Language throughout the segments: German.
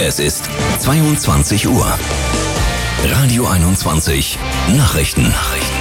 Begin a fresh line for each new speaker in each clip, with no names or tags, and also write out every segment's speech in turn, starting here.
Es ist 22 Uhr. Radio 21 Nachrichten.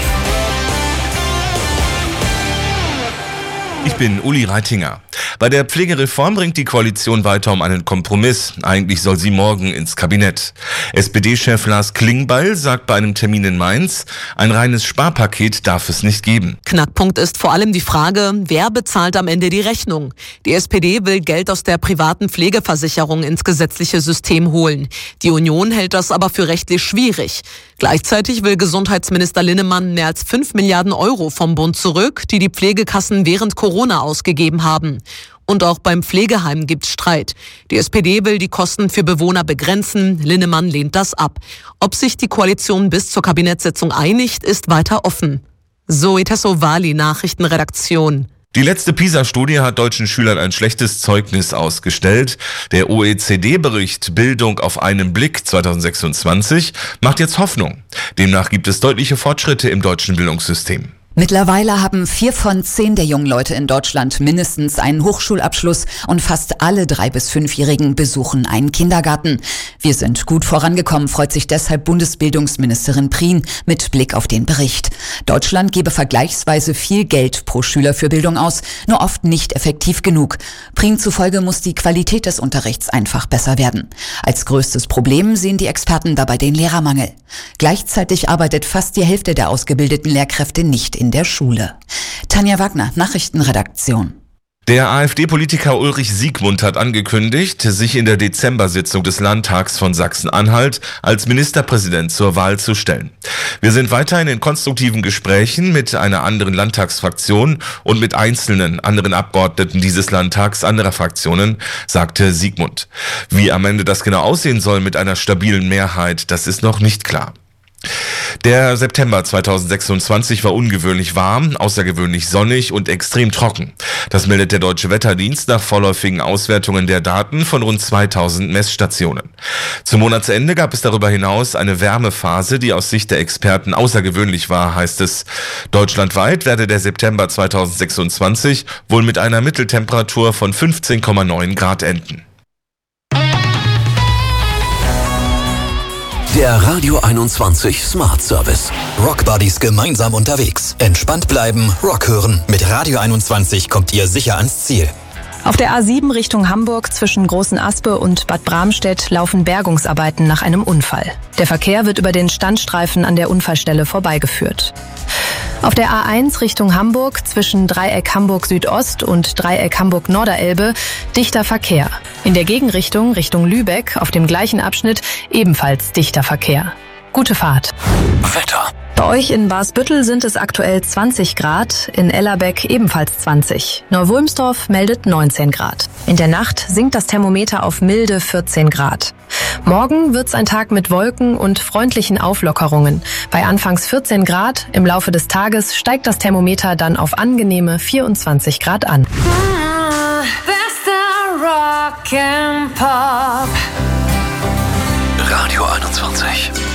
Ich bin Uli Reitinger. Bei der Pflegereform bringt die Koalition weiter um einen Kompromiss. Eigentlich soll sie morgen ins Kabinett. SPD-Chef Lars Klingbeil sagt bei einem Termin in Mainz, ein reines Sparpaket darf es nicht geben.
Knackpunkt ist vor allem die Frage, wer bezahlt am Ende die Rechnung? Die SPD will Geld aus der privaten Pflegeversicherung ins gesetzliche System holen. Die Union hält das aber für rechtlich schwierig. Gleichzeitig will Gesundheitsminister Linnemann mehr als 5 Milliarden Euro vom Bund zurück, die die Pflegekassen während Corona ausgegeben haben. Und auch beim Pflegeheim gibt's Streit. Die SPD will die Kosten für Bewohner begrenzen. Linnemann lehnt das ab. Ob sich die Koalition bis zur Kabinettssitzung einigt, ist weiter offen. Zoe Tassovali, Nachrichtenredaktion.
Die letzte PISA-Studie hat deutschen Schülern ein schlechtes Zeugnis ausgestellt. Der OECD-Bericht Bildung auf einen Blick 2026 macht jetzt Hoffnung. Demnach gibt es deutliche Fortschritte im deutschen Bildungssystem.
Mittlerweile haben 4 von 10 der jungen Leute in Deutschland mindestens einen Hochschulabschluss und fast alle 3- bis 5-Jährigen besuchen einen Kindergarten. Wir sind gut vorangekommen, freut sich deshalb Bundesbildungsministerin Prien mit Blick auf den Bericht. Deutschland gebe vergleichsweise viel Geld pro Schüler für Bildung aus, nur oft nicht effektiv genug. Prien zufolge muss die Qualität des Unterrichts einfach besser werden. Als größtes Problem sehen die Experten dabei den Lehrermangel. Gleichzeitig arbeitet fast die Hälfte der ausgebildeten Lehrkräfte nicht in der Schule. Tanja Wagner, Nachrichtenredaktion.
Der AfD-Politiker Ulrich Siegmund hat angekündigt, sich in der Dezember-Sitzung des Landtags von Sachsen-Anhalt als Ministerpräsident zur Wahl zu stellen. Wir sind weiterhin in konstruktiven Gesprächen mit einer anderen Landtagsfraktion und mit einzelnen anderen Abgeordneten dieses Landtags anderer Fraktionen, sagte Siegmund. Wie am Ende das genau aussehen soll mit einer stabilen Mehrheit, das ist noch nicht klar. Der September 2026 war ungewöhnlich warm, außergewöhnlich sonnig und extrem trocken. Das meldet der Deutsche Wetterdienst nach vorläufigen Auswertungen der Daten von rund 2000 Messstationen. Zum Monatsende gab es darüber hinaus eine Wärmephase, die aus Sicht der Experten außergewöhnlich war, heißt es. Deutschlandweit werde der September 2026 wohl mit einer Mitteltemperatur von 15,9 Grad enden.
Der Radio 21 Smart Service.
Rockbuddies gemeinsam unterwegs. Entspannt bleiben, Rock hören. Mit Radio 21 kommt ihr sicher ans Ziel.
Auf der A7 Richtung Hamburg zwischen Großen Aspe und Bad Bramstedt laufen Bergungsarbeiten nach einem Unfall. Der Verkehr wird über den Standstreifen an der Unfallstelle vorbeigeführt. Auf der A1 Richtung Hamburg zwischen Dreieck Hamburg Südost und Dreieck Hamburg Norderelbe dichter Verkehr. In der Gegenrichtung Richtung Lübeck auf dem gleichen Abschnitt ebenfalls dichter Verkehr. Gute Fahrt.
Wetter.
Bei euch in Barsbüttel sind es aktuell 20 Grad, in Ellerbeck ebenfalls 20. Neuwulmsdorf meldet 19 Grad. In der Nacht sinkt das Thermometer auf milde 14 Grad. Morgen wird's ein Tag mit Wolken und freundlichen Auflockerungen. Bei anfangs 14 Grad, im Laufe des Tages steigt das Thermometer dann auf angenehme 24 Grad an.
Bester Rock and Pop.
Radio 21.